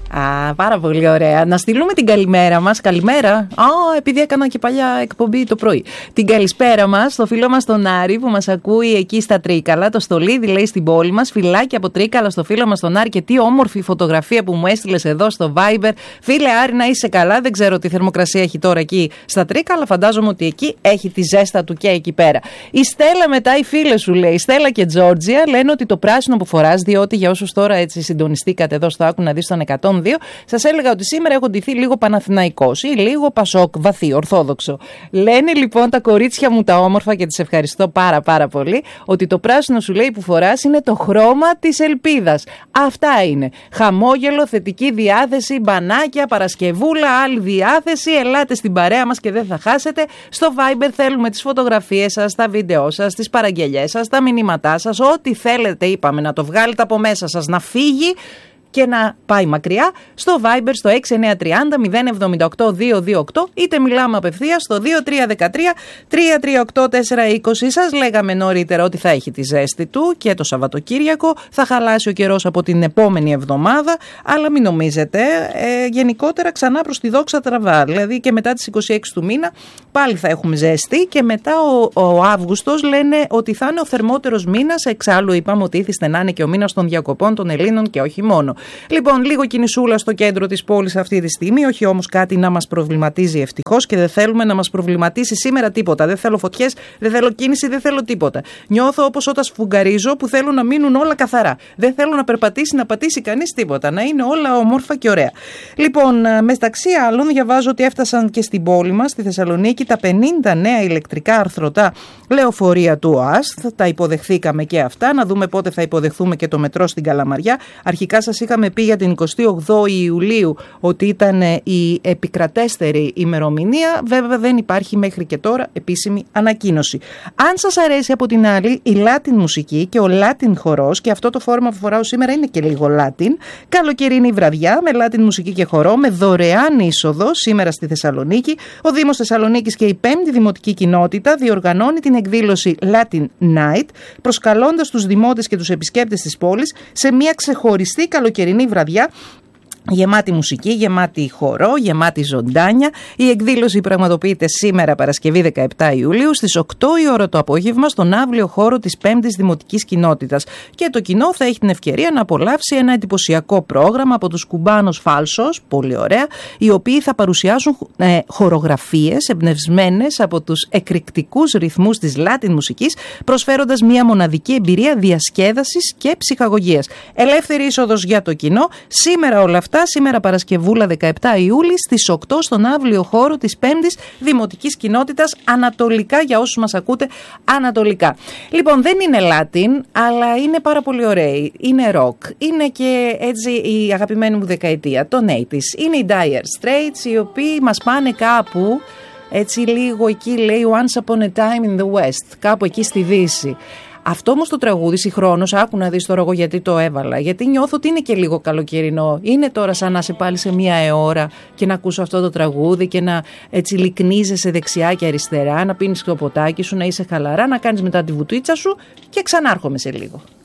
Πάρα πολύ ωραία. Να στείλουμε την καλημέρα μας. Καλημέρα. Επειδή έκανα και παλιά εκπομπή το πρωί. Την καλησπέρα μας στο φίλο μας τον Άρη που μας ακούει εκεί στα Τρίκαλα. Το στολίδι λέει στην πόλη μας. Φιλάκι από Τρίκαλα στο φίλο μας τον Άρη και τι όμορφη φωτογραφία που μου έστειλες εδώ στο Viber. Φίλε Άρη, να είσαι καλά. Δεν ξέρω τι θερμοκρασία έχει τώρα εκεί στα Τρίκαλα. Φαντάζομαι ότι εκεί έχει τη ζέστα του και εκεί πέρα. Η Στέλλα μετά, οι φίλες σου λέει, Στέλλα και Τζόρτζια λένε ότι το πράσινο που φοράς, διότι για όσους τώρα έτσι συντονιστήκατε εδώ στο Άκου να δεις τον 102, σας έλεγα ότι σήμερα έχω ντυθεί λίγο Παναθηναϊκός ή λίγο Πασόκ, βαθύ, ορθόδοξο. Λένε λοιπόν τα κορίτσια μου τα όμορφα και τις ευχαριστώ πάρα πολύ, ότι το πράσινο σου λέει που φοράς είναι το χρώμα της ελπίδας. Αυτά είναι. Χαμόγελο, θετική διάθεση, μπανάκια, Παρασκευούλα, άλλη διάθεση. Ελάτε στην παρέα μας και δεν θα χάσετε. Στο Viber θέλουμε τις φωτογραφίες σας, τα βίντεό σας, τις παραγγελιές σας, τα μηνύματά σας, ό,τι θέλετε είπαμε να το βγάλετε από μέσα σας, να φύγει και να πάει μακριά στο Viber στο 6930 078 228, είτε μιλάμε απευθείας στο 2313 338 420. Σας λέγαμε νωρίτερα ότι θα έχει τη ζέστη του και το Σαββατοκύριακο, θα χαλάσει ο καιρός από την επόμενη εβδομάδα, αλλά μην νομίζετε, γενικότερα ξανά προς τη δόξα τραβά, δηλαδή και μετά τις 26 του μήνα πάλι θα έχουμε ζέστη και μετά ο Αύγουστος λένε ότι θα είναι ο θερμότερος μήνας, εξάλλου είπαμε ότι ήθιστε να είναι και ο μήνας των διακοπών των Ελλήνων και όχι μόνο. Λοιπόν, λίγο κινησούλα στο κέντρο της πόλης αυτή τη στιγμή, όχι όμως κάτι να μας προβληματίζει ευτυχώς και δεν θέλουμε να μας προβληματίσει σήμερα τίποτα. Δεν θέλω φωτιές, δεν θέλω κίνηση, δεν θέλω τίποτα. Νιώθω όπως όταν σφουγγαρίζω που θέλω να μείνουν όλα καθαρά. Δεν θέλω να περπατήσει, να πατήσει κανείς τίποτα, να είναι όλα όμορφα και ωραία. Λοιπόν, μεταξύ άλλων, διαβάζω ότι έφτασαν και στην πόλη μας, στη Θεσσαλονίκη, τα 50 νέα ηλεκτρικά αρθρωτά λεωφορεία του ΟΑΣ. Τα υποδεχθήκαμε και αυτά. Να δούμε πότε θα υποδεχθούμε και το μετρό στην Καλαμαριά. Αρχικά σας είχαμε πει για την 28η Ιουλίου ότι ήταν η επικρατέστερη ημερομηνία. Βέβαια δεν υπάρχει μέχρι και τώρα επίσημη ανακοίνωση. Αν σας αρέσει από την άλλη η Latin μουσική και ο Latin χορός, και αυτό το φόρμα που φοράω σήμερα είναι και λίγο Latin, καλοκαιρινή βραδιά με Latin μουσική και χορό με δωρεάν είσοδο σήμερα στη Θεσσαλονίκη. Ο Δήμος Θεσσαλονίκης και η 5η Δημοτική Κοινότητα διοργανώνει την εκδήλωση Latin Night, προσκαλώντας τους δημότες και τους επισκέπτες της πόλης σε μια ξεχωριστή καλοκαιρινή βραδιά γεμάτη μουσική, γεμάτη χορό, γεμάτη ζωντάνια. Η εκδήλωση πραγματοποιείται σήμερα Παρασκευή 17 Ιουλίου στις 8 η ώρα το απόγευμα στον αύλιο χώρο της 5ης Δημοτικής Κοινότητας. Και το κοινό θα έχει την ευκαιρία να απολαύσει ένα εντυπωσιακό πρόγραμμα από τους Κουμπάνος Φάλσος, πολύ ωραία, οι οποίοι θα παρουσιάσουν χορογραφίες εμπνευσμένες από τους εκρηκτικούς ρυθμούς της Latin μουσικής, προσφέροντας μια μοναδική εμπειρία διασκέδασης και ψυχαγωγίας. Ελεύθερη είσοδος για το κοινό. Σήμερα όλα αυτά. Σήμερα Παρασκευούλα 17 Ιούλη στις 8 στον αύλιο χώρο της 5ης Δημοτικής Κοινότητας, ανατολικά για όσους μας ακούτε ανατολικά. Λοιπόν, δεν είναι Latin, αλλά είναι πάρα πολύ ωραίοι. Είναι rock. Είναι και έτσι η αγαπημένη μου δεκαετία, το 80's. Είναι οι Dire Straits, οι οποίοι μας πάνε κάπου έτσι λίγο εκεί, λέει Once Upon a Time in the West, κάπου εκεί στη Δύση. Αυτό όμως το τραγούδι συγχρόνως, άκου να δεις τώρα εγώ γιατί το έβαλα, γιατί νιώθω ότι είναι και λίγο καλοκαιρινό. Είναι τώρα σαν να είσαι πάλι σε μια αιώρα και να ακούσω αυτό το τραγούδι και να έτσι λυκνίζεσαι δεξιά και αριστερά, να πίνεις το ποτάκι σου, να είσαι χαλαρά, να κάνεις μετά τη βουτίτσα σου και ξανάρχομαι σε λίγο.